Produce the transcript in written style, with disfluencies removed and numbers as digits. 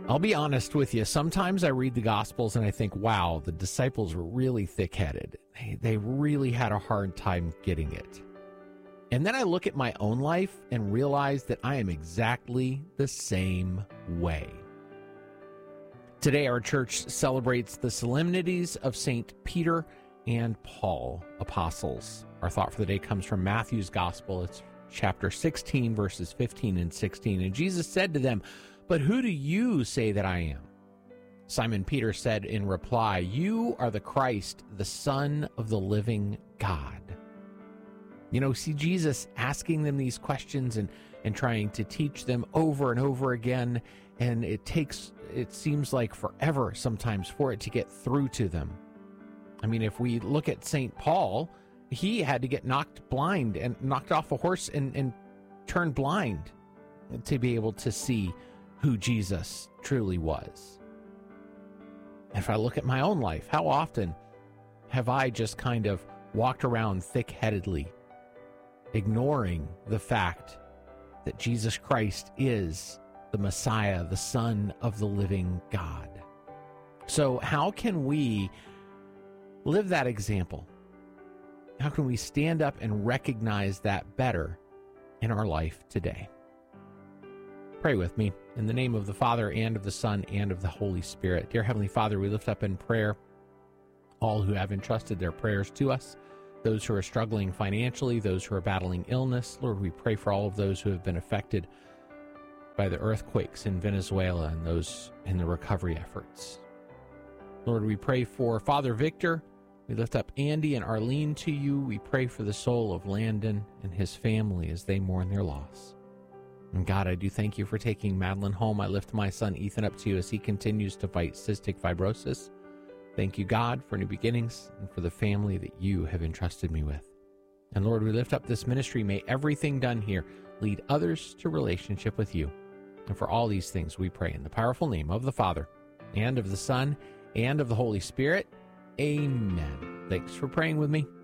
I'll be honest with you. Sometimes I read the Gospels and I think, wow, the disciples were really thick-headed. They really had a hard time getting it. And then I look at my own life and realize that I am exactly the same way. Today, our church celebrates the solemnities of St. Peter and Paul, apostles. Our thought for the day comes from Matthew's Gospel. It's chapter 16, verses 15 and 16. And Jesus said to them, "But who do you say that I am?" Simon Peter said in reply, "You are the Christ, the Son of the living God." See Jesus asking them these questions and trying to teach them over and over again. And it seems like forever sometimes for it to get through to them. If we look at St. Paul, he had to get knocked blind and knocked off a horse and turned blind to be able to see who Jesus truly was. If I look at my own life, how often have I just kind of walked around thick-headedly, ignoring the fact that Jesus Christ is the Messiah, the Son of the living God? So how can we live that example? How can we stand up and recognize that better in our life today? Pray with me. In the name of the Father, and of the Son, and of the Holy Spirit. Dear Heavenly Father, we lift up in prayer all who have entrusted their prayers to us, those who are struggling financially, those who are battling illness. Lord, we pray for all of those who have been affected by the earthquakes in Venezuela and those in the recovery efforts. Lord, we pray for Father Victor. We lift up Andy and Arlene to you. We pray for the soul of Landon and his family as they mourn their loss. And God, I do thank you for taking Madeline home. I lift my son Ethan up to you as he continues to fight cystic fibrosis. Thank you, God, for new beginnings and for the family that you have entrusted me with. And Lord, we lift up this ministry. May everything done here lead others to relationship with you. And for all these things we pray in the powerful name of the Father, and of the Son, and of the Holy Spirit. Amen. Thanks for praying with me.